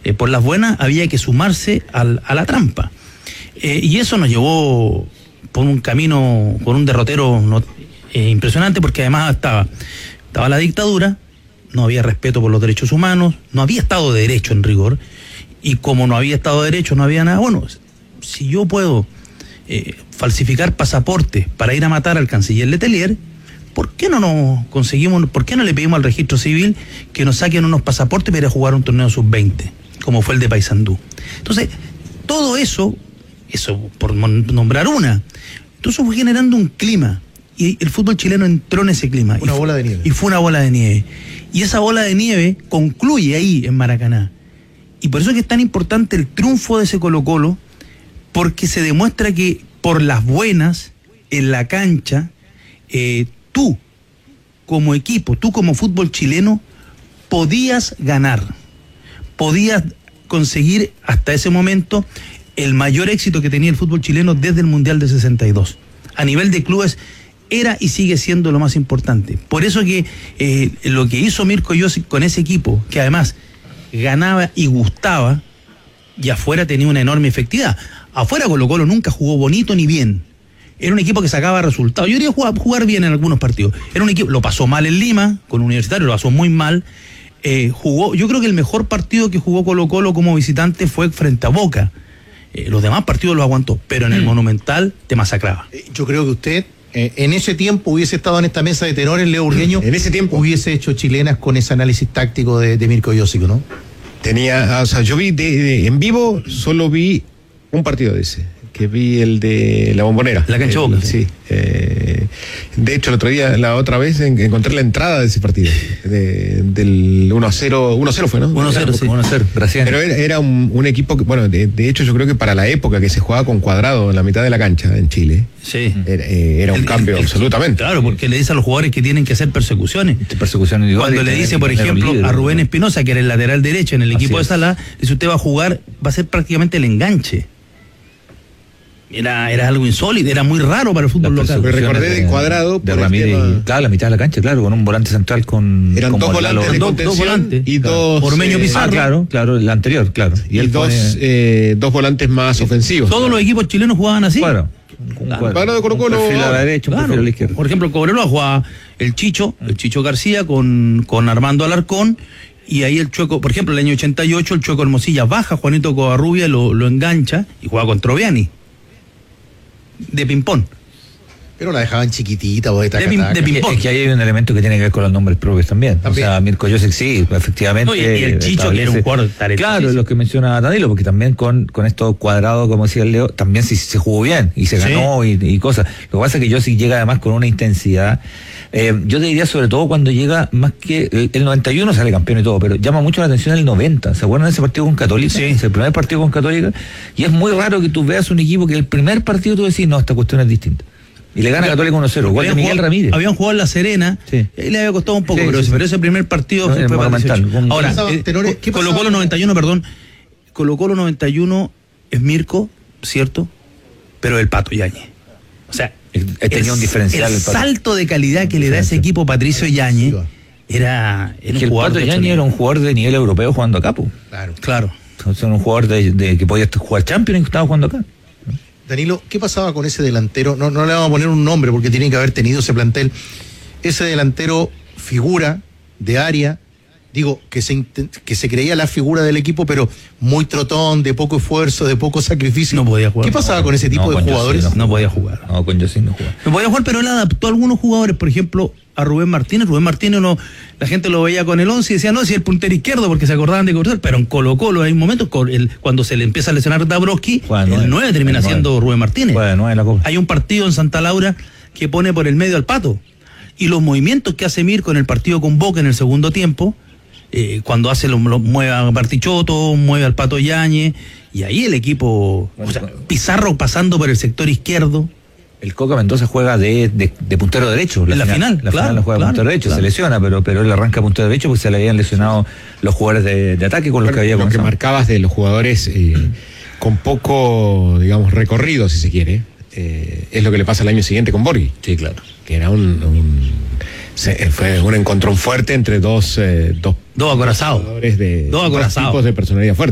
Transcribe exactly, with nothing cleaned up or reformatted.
eh, por las buenas había que sumarse al, a la trampa. Eh, y eso nos llevó por un camino, por un derrotero no, eh, impresionante, porque además estaba, estaba la dictadura, no había respeto por los derechos humanos, no había Estado de Derecho en rigor, y como no había Estado de Derecho, no había nada. Bueno, si yo puedo eh, falsificar pasaportes para ir a matar al canciller Letelier, ¿por qué no nos conseguimos, por qué no le pedimos al registro civil que nos saquen unos pasaportes para ir a jugar un torneo sub veinte, como fue el de Paysandú? Entonces, todo eso, eso por nombrar una, entonces fue generando un clima, y el fútbol chileno entró en ese clima. Una bola de nieve. Y fue una bola de nieve. Y esa bola de nieve concluye ahí en Maracaná. Y por eso es que es tan importante el triunfo de ese Colo-Colo, porque se demuestra que por las buenas, en la cancha, eh, tú, como equipo, tú como fútbol chileno, podías ganar, podías conseguir hasta ese momento el mayor éxito que tenía el fútbol chileno desde el Mundial de sesenta y dos. A nivel de clubes era y sigue siendo lo más importante. Por eso que eh, lo que hizo Mirko Josic con ese equipo, que además ganaba y gustaba, y afuera tenía una enorme efectividad. Afuera Colo-Colo nunca jugó bonito ni bien. Era un equipo que sacaba resultados. Yo diría jugar, jugar bien en algunos partidos. Era un equipo, lo pasó mal en Lima, con Universitario, lo pasó muy mal. Eh, jugó, yo creo que el mejor partido que jugó Colo-Colo como visitante fue frente a Boca. Eh, los demás partidos los aguantó, pero en el Monumental te masacraba. Yo creo que usted, eh, en ese tiempo, hubiese estado en esta mesa de tenores, Leo Burgueño. En ese tiempo hubiese hecho chilenas con ese análisis táctico de, de Mirko Josic, ¿no? Tenía, o sea, yo vi de, de, en vivo, solo vi un partido de ese, que vi el de la Bombonera. La cancha el, Boca. Sí. Eh, de hecho, el otro día, la otra vez, en, encontré la entrada de ese partido. De, del uno a cero, uno a cero fue, ¿no? uno a cero, sí. uno a cero, Brasil. Pero era, era un, un equipo que, bueno, de, de hecho, yo creo que para la época que se jugaba con Cuadrado en la mitad de la cancha en Chile, sí. era, eh, era un el, cambio, el, absolutamente. Claro, porque le dice a los jugadores que tienen que hacer persecuciones. Persecución individual. Cuando le dice, por ejemplo, libre, a Rubén Espinosa, que era el lateral derecho en el equipo de Salá, dice: usted va a jugar, va a ser prácticamente el enganche. Era, era algo insólito, era muy raro para el fútbol local. Me recordé de Cuadrado de Ramírez, tema... claro, la mitad de la cancha, claro, con un volante central con eran dos volantes de dos, dos volantes y claro. dos Ormeño Pizarro. Ah, claro, claro, el anterior, claro. Y, y él dos pone... eh, dos volantes más sí. ofensivos. Todos los equipos chilenos jugaban así. Claro. Cuadrado de Colo-Colo. Un perfil a la derecha, un claro. perfil a la izquierda. Por ejemplo, Cobreloa jugaba el Chicho, el Chicho García con, con Armando Alarcón. Y ahí el Chueco, por ejemplo, el año ochenta y ocho, el Chueco Hermosilla baja, Juanito Covarrubia lo, lo engancha y juega con Troviani. De ping-pong. Pero la dejaban chiquitita, de, de, ping, de ping-pong. Es que ahí hay un elemento que tiene que ver con los nombres propios también. también. O sea, Mirko Josic sí, efectivamente. No, y, y el Chicho, que era un jugador claro, lo que menciona Danilo, porque también con, con esto cuadrado, como decía el Leo, también sí, se jugó bien y se ganó sí. y, y cosas. Lo que pasa es que Josic llega además con una intensidad. Eh, yo te diría sobre todo cuando llega, más que el, el noventa y uno sale campeón y todo, pero llama mucho la atención el noventa. ¿Se acuerdan de ese partido con Católica? Sí. Es el primer partido con Católica. Y es muy raro que tú veas un equipo que el primer partido tú decís, no, esta cuestión es distinta. Y le gana Católica uno cero, gol de Miguel jugado, Ramírez. Habían jugado en La Serena, sí. y le había costado un poco, sí, pero, sí, pero sí. ese primer partido no, fue para dieciocho. Ahora, ¿Qué eh, tenores, ¿qué Colo-Colo noventa y uno, perdón, Colo-Colo noventa y uno es Mirko, ¿cierto? Pero el Pato Yáñez. O sea, el, tenía un diferencial. El, el salto de calidad que le da ese equipo Patricio Yáñez era, era es que un jugador. El Pato Yáñez era un jugador de nivel europeo jugando acá, pues. Claro, claro. Entonces, era un jugador de, de que podía jugar Champions y estaba jugando acá. Danilo, ¿qué pasaba con ese delantero? No, no le vamos a poner un nombre porque tiene que haber tenido ese plantel. Ese delantero figura de área, digo, que se, que se creía la figura del equipo, pero muy trotón, de poco esfuerzo, de poco sacrificio. No podía jugar. ¿Qué pasaba no, con ese tipo no, de jugadores? No, no podía jugar. No, con Josic no jugaba. No podía jugar, pero él adaptó a algunos jugadores, por ejemplo, a Rubén Martínez. Rubén Martínez, no, la gente lo veía con el once y decía, no, si el puntero izquierdo, porque se acordaban de cortar, pero en Colo-Colo hay momentos, el, cuando se le empieza a lesionar Dabrowski, bueno, el nueve termina el siendo nueve. Rubén Martínez. Bueno, la hay un partido en Santa Laura que pone por el medio al Pato, y los movimientos que hace Mirko en el partido con Boca en el segundo tiempo, eh, cuando hace lo, lo mueve a Bartichotto, mueve al Pato Yáñez, y ahí el equipo, bueno, o sea, Pizarro pasando por el sector izquierdo. El Coca Mendoza juega de, de, de puntero derecho. La, la final, final, la claro, final la juega claro, puntero derecho, claro. se lesiona, pero, pero él arranca puntero derecho porque se le habían lesionado los jugadores de, de ataque con los bueno, que había Lo comenzado. que marcabas de los jugadores eh, con poco, digamos, recorrido, si se quiere, eh, es lo que le pasa el año siguiente con Borghi. Sí, claro. Que era un... un se, fue un encontrón fuerte entre dos... Eh, dos Dos acorazados. De, dos acorazados. Dos tipos de personalidad fuerte.